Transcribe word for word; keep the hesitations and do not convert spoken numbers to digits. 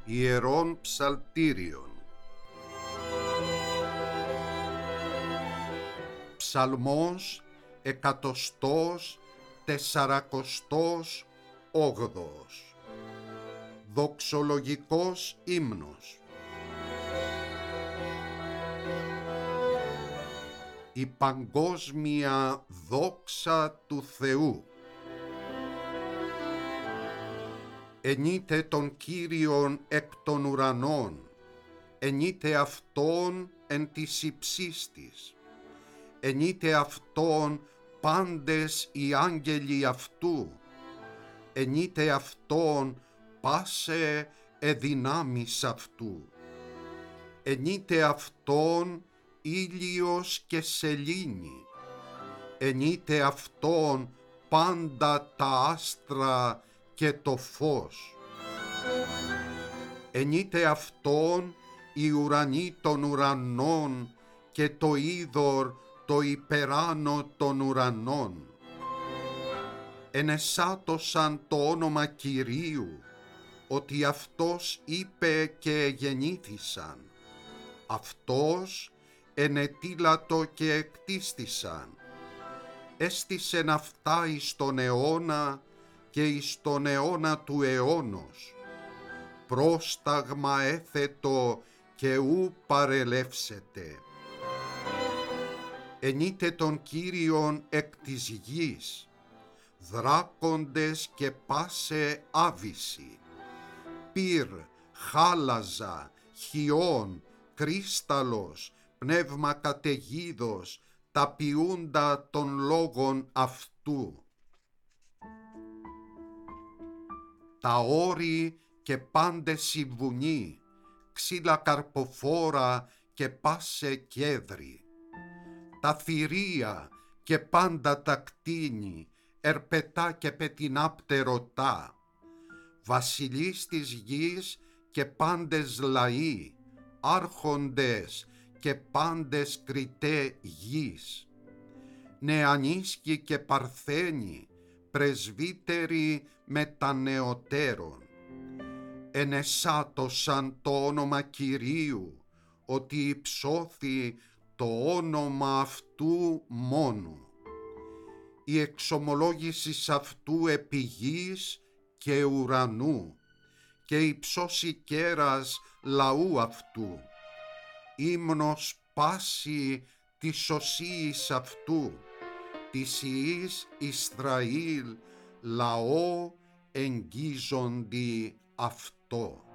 Ιερών Ψαλτήριων. Ψαλμός εκατοστός τεσσαρακοστός όγδοος. Δοξολογικός ύμνος. Η παγκόσμια δόξα του Θεού. Ενείτε τον Κύριον εκ των ουρανών, ενείτε Αυτόν εν της υψής της, ενείτε Αυτόν πάντες οι άγγελοι Αυτού, ενείτε Αυτόν πάσε εδυνάμεις Αυτού, ενείτε Αυτόν ήλιος και σελήνη, ενείτε Αυτόν πάντα τα άστρα και το φως. Ενείτε Αυτόν οι ουρανοί των ουρανών και το είδωρ το υπεράνω των ουρανών. Ενεσάτωσαν το όνομα Κυρίου, ότι Αυτός είπε και γεννήθησαν. Αυτός ενετήλατο και εκτίστησαν. Έστησεν αυτά εις τον αιώνα και εις τον αιώνα του αιώνος. Πρόσταγμα έθετο και ου παρελεύσετε. Ενείτε τον Κύριον εκ της γης, δράκοντες και πάσε άβυση, πυρ, χάλαζα, χιόν, κρίσταλος, πνεύμα καταιγίδος, τα ποιούντα των λόγων αυτού. Τα όρη και πάντες οι βουνοί, ξύλα καρποφόρα και πάσε κέδρι. Τα θηρία και πάντα τα κτήνη, ερπετά και πετεινάπτερωτά. Βασιλείς της γης και πάντες λαοί, άρχοντες και πάντες κριτέ γης. Νεανίσκοι και παρθένοι, πρεσβύτεροι μετανεωτέρων. Ενεσάτωσαν το όνομα Κυρίου, ότι υψώθη το όνομα αυτού μόνου. Η εξομολόγηση αυτού επί γης και ουρανού και υψώσει κέρας λαού αυτού. Ύμνος πάση της σωσίης αυτού, της Υιής Ισραήλ, λαό εγγίζοντι αυτό.